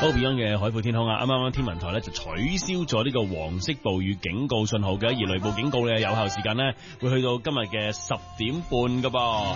好 Beyond 嘅海闊天空啊！啱天文台咧就取消咗呢個黃色暴雨警告信號嘅，而雷暴警告嘅有效時間咧會去到今日嘅10點半噶噃。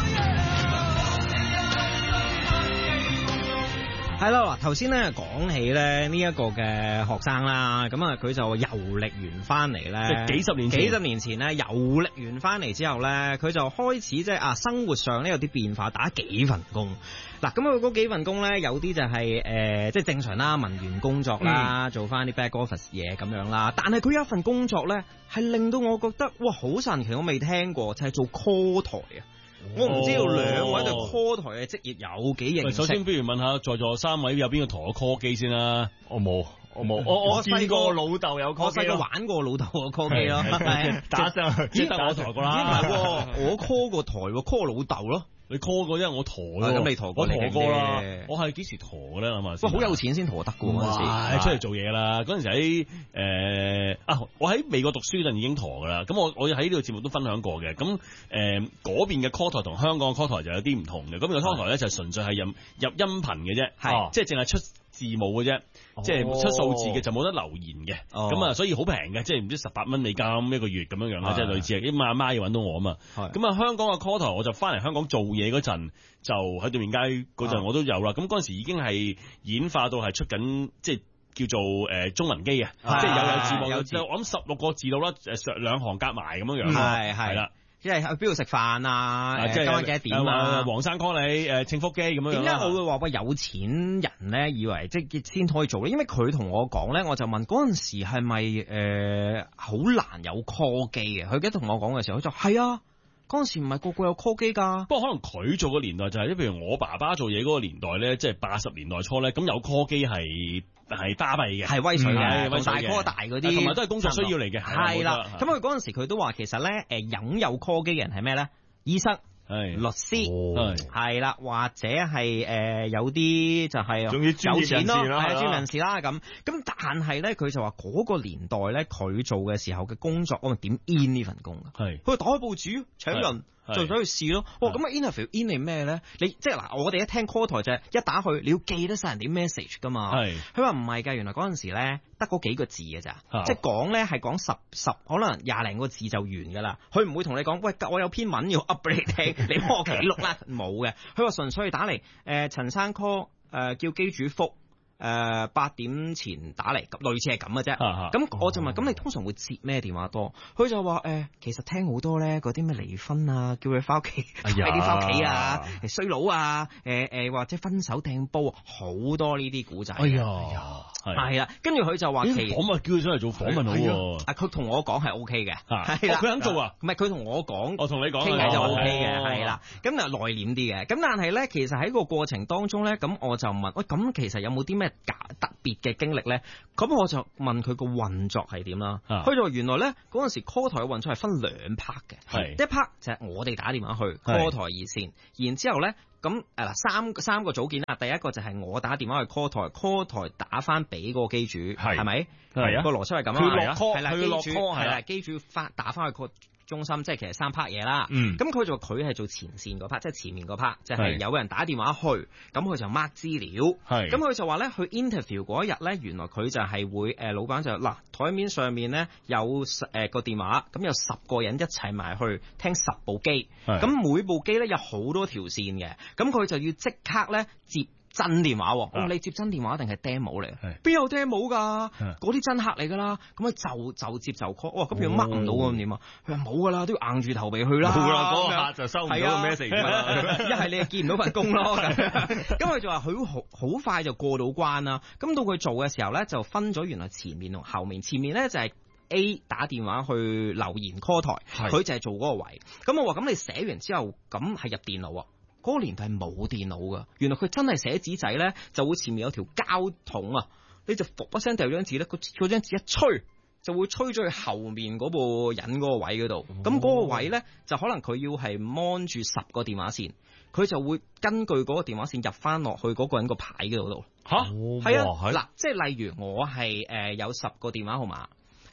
係啦，嗱，頭先咧講起咧呢一個嘅學生啦，咁啊佢就遊歷完翻嚟咧， 即係幾十年前咧遊歷完翻嚟之後咧，佢就開始即係生活上咧有啲變化，打幾份工。嗱，咁佢嗰幾份工咧，有啲就係即係正常啦，文員工作啦，做翻啲 back office 嘢咁樣啦。但係佢有一份工作咧，係令到我覺得哇好神奇，我未聽過，就係做 call 台啊！我唔知道兩位對 call 台嘅職業有幾認識。 首先，不如問下在座3位有邊個同我 call 機先啦？我冇。 我見過老豆有 call 機， 我細個玩過老豆個 call 機咯， 打上去，只得我台過啦。 唔係，我 call 過台，call 老豆咯。 你 call 過，因為我陀咯。 咁你陀過， 我陀過啦。我係幾時陀嘅咧？諗下先。 喂，好有錢先陀得嘅嗰陣時， 出嚟做嘢啦。嗰陣時喺我喺美國讀書嗰陣已經陀嘅啦。咁我喺呢個節目都分享過嘅。咁嗰邊嘅 call 台同香港嘅 call 台就有啲唔同嘅。嗰邊嘅 call 台咧就純粹係入音頻嘅啫，即係淨係出字母嘅啫，即係出數字嘅就冇得留言嘅，咁所以好平嘅，即係唔知18蚊美金一個月咁樣樣啦，即係類似係，因為阿媽要搵到我啊嘛，咁香港嘅 call 台我就翻嚟香港做嘢嗰陣，就喺對面街嗰陣我都有啦，咁嗰陣時已經係演化到係出緊即係叫做中文機啊，即係有字幕，我諗16個字到啦，兩行夾埋咁樣樣，係啦。 即係去邊度食飯啊？今晚幾多點啊？ 黃生 call 你慶福機咁樣樣。點解我會話喂有錢人咧以為即係先可以做咧？因為佢同我講咧，我就問嗰陣時係咪好難有 call 機嘅？佢記得同我講嘅時候，佢就係啊，嗰陣時唔係個個有 call 機㗎。不過可能佢做嘅年代就係，譬如我爸爸做嘢嗰個年代咧，即係80年代初咧，咁有 call 機係巴閉嘅，係威水嘅，大 call 大嗰啲，同埋都係工作需要嚟嘅。係啦，咁佢嗰陣時佢都話其實咧，擁有 call 機嘅人係咩咧？醫生、律師，係啦，或者係有啲就係有錢咯，係專業人士啦咁。咁但係咧，佢就話嗰個年代咧，佢做嘅時候嘅工作，我咪點 in 呢份工啊？係，佢打開報紙請人。就走去試咯，咁啊 interview in 係咩咧？你即係嗱，我哋一聽 call 台就係一打去，你要記得晒人哋 message 噶嘛。係，佢話唔係㗎，原來嗰陣時咧得嗰幾個字嘅咋，即係講咧係講十可能20零個字就完㗎啦。佢唔會同你講，喂，我有篇文要 up 俾你聽，你幫我記錄啦，冇嘅。佢話純粹打嚟，陳生 call，叫機主覆。8點前打嚟，類似係咁嘅啫。咁我就問，咁你通常會接咩電話多？佢就話其實聽好多咧，嗰啲咩離婚啊，叫佢翻屋企，快啲翻屋企啊，衰佬啊，或者分手掟煲，好多呢啲古仔。係啦，跟住佢就話訪問叫佢上嚟做訪問好。 佢同我講係 O K 嘅，係啦， 佢肯做啊？ 唔係佢同我講， 我同你講傾偈就 O K 嘅，係啦。咁啊內斂啲嘅，咁但係咧，其實喺個過程當中咧，咁我就問，喂，咁其實有冇啲咩特別嘅經歷咧？咁我就問佢個運作係點啦。佢就話原來咧嗰陣時 call 台嘅運作係分2 part 嘅，一 part 就係我哋打電話去 call 台熱線，然之後咧。咁三個組件啦，第一個就係我打電話去 call 台打翻俾嗰個機主，係咪？係啊，個邏輯係咁啊，佢落 call，係啦，機主係啦，機主打翻去 call中心，即係其實3 part 嘢啦。咁佢就佢係做前線嗰 part， 即係前面嗰 part， 就係有人打電話去，咁佢就 mark 資料。咁佢就話咧，去 interview 嗰一日咧，原來佢就係會老闆就嗱台面上面咧有個電話，咁有10個人一齊埋去聽10部機，咁每部機咧有好多條線嘅，咁佢就要即刻咧接真電話。你接真電話定係 demo 嚟？邊有 demo 㗎？嗰啲真客嚟㗎啦。咁佢就接就 call。哇！咁佢 mark 唔到咁點啊？佢話冇㗎啦，都要硬住頭皮去啦。冇啦，嗰個客就收唔到個 message。一係你就見唔到份工咯。咁佢就話佢好快就過到關啦。咁到佢做嘅時候咧，就分咗原來前面同後面。前面咧就係 A 打電話去留言 call 台，佢就係做嗰個位。咁我話咁你寫完之後，咁係入電腦啊？嗰個年代係冇電腦噶，原來佢真係寫紙仔咧，就會前面有條膠筒啊，你就伏一聲掉張紙咧，嗰張紙一吹就會吹咗去後面嗰個人嗰個位嗰度。咁嗰個位咧就可能佢要係 mon 住10個電話線，佢就會根據嗰個電話線入翻落去嗰個人個牌嗰度。吓，係啊，嗱，即係例如我係有10個電話號碼。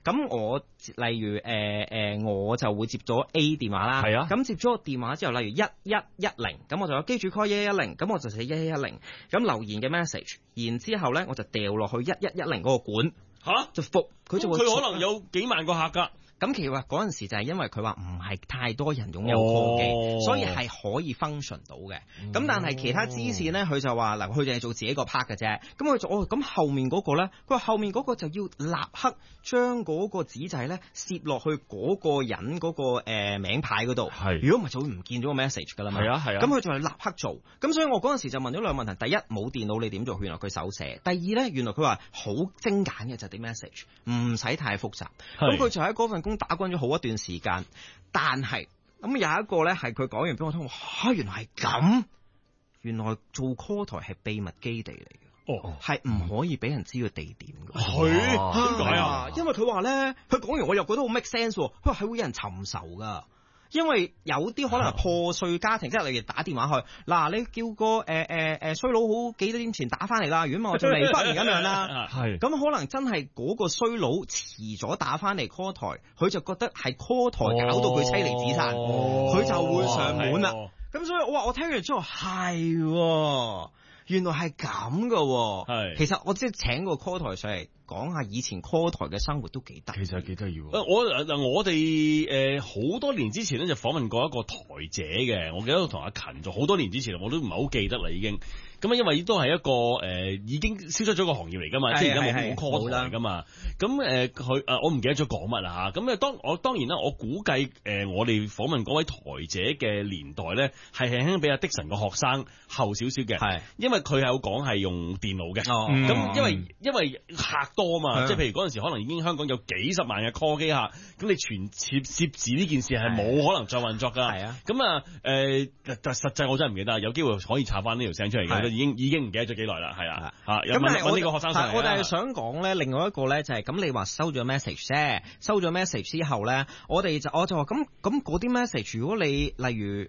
咁我例如我就會接咗 A 電話啦， 係啊， 咁接咗個電話之後，例如1110，咁我就有機主 call 1110，咁我就寫1110，咁留言嘅 message， 然之後咧我就掉落去1110嗰個管，就覆佢就會， 佢可能有幾萬個客㗎。 咁其實嗰陣時就係因為佢話唔係太多人擁有 call 機，所以係可以 function 到嘅。咁但係其他支線咧，佢就話嗱，佢哋係做自己個 part 嘅啫。咁佢就咁後面嗰個咧，佢話後面嗰個就要立刻將嗰個紙仔咧攝落去嗰個人嗰個名牌嗰度。如果唔係就會唔見咗個 message 㗎啦嘛。係啊。咁佢就係立刻做。咁所以我嗰陣時就問咗兩個問題：第一，冇電腦你點做？原來佢手寫。第二咧，原來佢話好精簡嘅就係啲 message， 唔使太複雜。咁佢就喺嗰份工打滾咗好一段時間，但係咁有一個咧係佢講完俾我聽，原來係咁，原來做 call 台係秘密基地嚟嘅，係唔可以俾人知個地點嘅。點解啊？因為佢話咧，佢講完我又覺得好 make sense，佢話係會有人尋仇噶。因為有啲可能係破碎家庭，即係例如打電話去，嗱你叫個衰佬好幾多年前打翻嚟啦，如果唔係我就離婚咁樣啦。係咁可能真係嗰個衰佬遲咗打翻嚟 call 台，佢就覺得係 call 台搞到佢妻離子散，佢就會上門啦。咁所以我聽完之後係，原來係咁噶。其實我即係請個 call 台上嚟講下以前 call 台嘅生活都幾得意，其實幾得意。 我哋好多年之前咧就訪問過一個台姐嘅，我記得同阿勤做好多年之前，我都唔係好記得啦已經。咁啊，因為都係一個已經消失咗個行業嚟噶嘛，即係而家冇 call 台噶嘛。咁佢我唔記得咗講乜啦嚇。咁當然啦，我估計我哋訪問嗰位台姐嘅年代咧，係輕輕比阿的神個學生後少少嘅，因為佢係有講係用電腦嘅。咁因為客多嘛，即係譬如嗰陣時可能已經香港有幾十萬嘅 call 機客，咁你全攝字呢件事係冇可能再運作噶。咁啊但實際我真係唔記得，有機會可以查翻呢條聲出嚟嘅。已經唔記得咗幾耐啦，係啊嚇。有問呢個學生上嚟。 我哋係想講咧，另外一個咧就係咁，你話收咗 message 啫，收咗 message 之後咧，我就話咁嗰啲 message， 如果你例如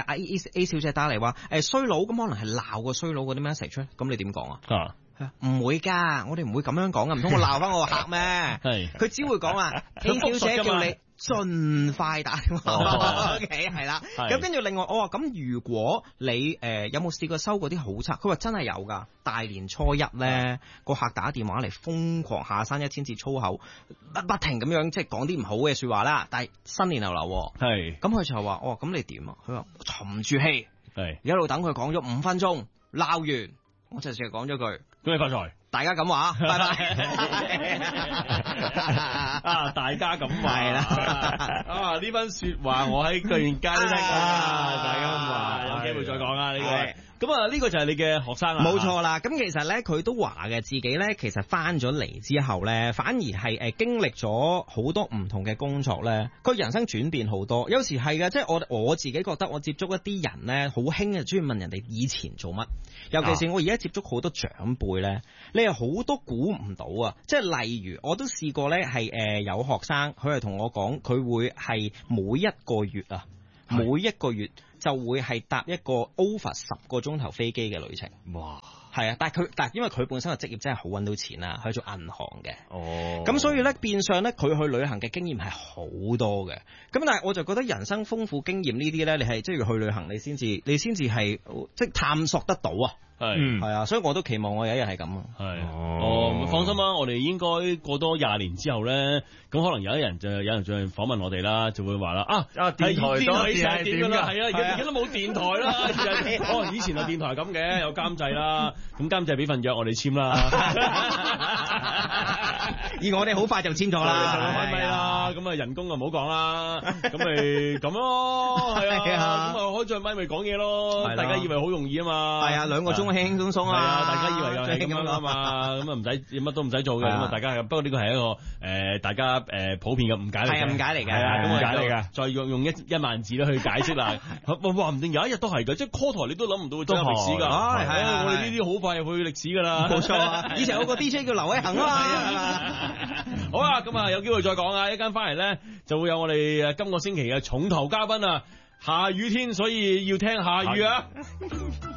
A 小姐打嚟話衰佬，咁可能係鬧個衰佬嗰啲 message 咧，咁你點講啊？唔會㗎，我哋唔會咁樣講㗎，唔通我鬧翻我個客咩？佢只會講話 A 小姐叫你盡快打電話。OK 係啦。咁跟住另外我話咁，如果你有冇試過收嗰啲好差？佢話真係有㗎。大年初一咧，個客打電話嚟瘋狂下山1000字粗口，不停咁樣即係講啲唔好嘅説話啦。但係新年流流喎。咁佢就話咁你點啊？佢話沉住氣，一路等佢講咗5分鐘，鬧完我就淨係講咗句。 恭喜發財， 大家咁話，拜拜。 大家咁話啦。呢番說話我喺巨源街都聽過。大家咁話，有機會再講啦呢個。咁啊，呢個就係你嘅學生啦。 冇錯啦。咁其實咧，佢都話嘅自己咧，其實翻咗嚟之後咧，反而係經歷咗好多唔同嘅工作咧，佢人生轉變好多。有時係嘅，即係我自己覺得，我接觸一啲人咧，好興嘅，中意問人哋以前做乜。尤其是我而家接觸好多長輩咧，你係好多估唔到啊！即係例如，我都試過咧，係有學生，佢係同我講，佢會係每一個月就會係搭一個 over 10個鐘頭飛機嘅旅程。哇！係啊，但係因為佢本身嘅職業真係好揾到錢啦，去做銀行嘅。咁所以咧，變相咧，佢去旅行嘅經驗係好多嘅。咁但係我就覺得人生豐富經驗呢啲咧，你係即係要去旅行，你先至係即係探索得到啊。係啊，所以我都期望我有一日係咁啊。 放心啦，我哋應該過多20年之後咧，咁可能有人再訪問我哋啦，就會話啦電台係點㗎啦？係啊，而家都冇電台啦。以前係電台咁嘅，有監製啦，咁監製俾份約我哋簽啦。 而我哋好快就簽咗啦， 開咪啦，咁啊人工就唔好講啦，咁咪咁咯，係啊，咁啊開咗咪講嘢咯，大家以為好容易啊嘛， 係啊，2個鐘輕輕鬆鬆啊， 大家以為又係咁樣啊嘛，咁啊唔使乜都唔使做嘅，咁啊大家不過呢個係一個大家普遍嘅誤解嚟嘅，係誤解嚟嘅，係啊，誤解嚟嘅，再用一萬字咧去解釋啦，話唔定有一日都係嘅，即係 call 台你都諗唔到會進入歷史㗎，係我哋呢啲好快入去歷史㗎啦， 冇錯啊，以前有個 DJ 叫劉偉恒啊嘛。 好啦，咁啊有機會再講啊！一間翻嚟咧就會有我哋今個星期嘅重頭嘉賓啊，下雨天所以要聽下雨啊！